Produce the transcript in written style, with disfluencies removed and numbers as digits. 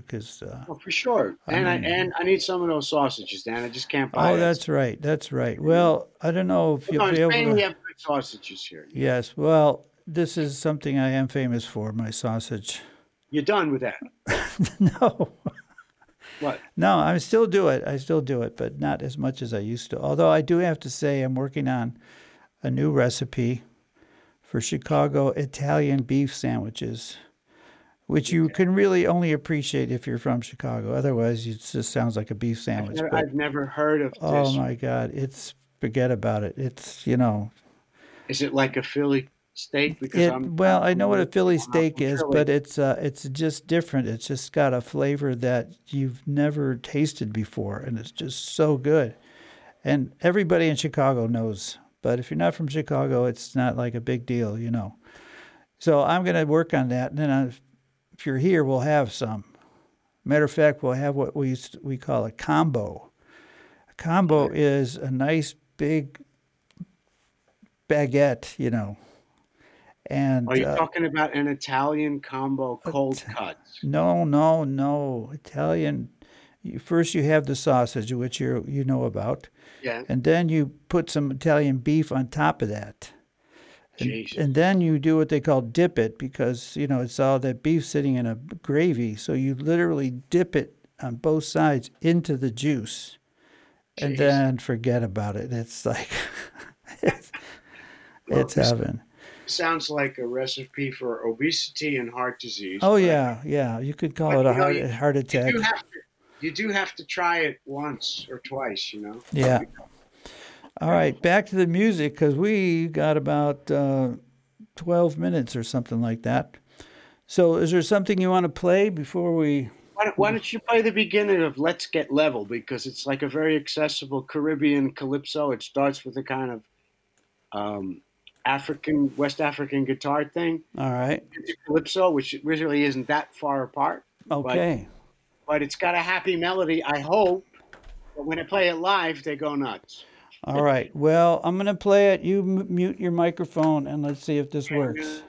because Oh, for sure. I mean, And I need some of those sausages, Dan. I just can't buy oh, that. that's right, that's right. Well, I don't know if you'll No, in be able Spain we to. have good sausages here. You know, Yes, well, this is something I am famous for, my sausage. you're done with that. No, What? no, I still do it. I still do it, but not as much as I used to. Although I do have to say, I'm working on a new recipe for Chicago Italian beef sandwiches, which you Okay. can really only appreciate if you're from Chicago. Otherwise, it just sounds like a beef sandwich. But I've never heard of oh this. my God, it's forget about it. It's. Is it like a Philly steak? Because It well, I know what a Philly I'm not steak from is, Philly. but it's just different. It's just got a flavor that you've never tasted before, and it's just so good. And everybody in Chicago knows, but if you're not from Chicago, it's not like a big deal. So I'm going to work on that, and then if you're here, we'll have some. Matter of fact, we'll have what we call a combo. A combo is a nice big baguette, Are and you talking about an Italian combo cold cuts? no, no, no. Italian. First, you have the sausage, which you know about, Yeah. and then you put some Italian beef on top of that, and Jesus. then you do what they call dip it because it's all that beef sitting in a gravy. So you literally dip it on both sides into the juice, and Jesus. then forget about it. It's like it's, Well, it's this heaven. sounds like a recipe for obesity and heart disease, Oh but yeah, yeah. You could call it a heart you do attack. have to try it once or twice, Yeah. because All right, back to the music because we got about 12 minutes or something like that. So, is there something you want to play before we? why don't you play the beginning of "Let's Get Level" because it's like a very accessible Caribbean calypso. It starts with a kind of um, West African guitar thing All right. into calypso, which really isn't that far apart, but Okay. it's got a happy melody. I hope, but when I play it live, they go nuts. All right. Well, I'm going to play it. You mute your microphone and let's see if this Okay, works.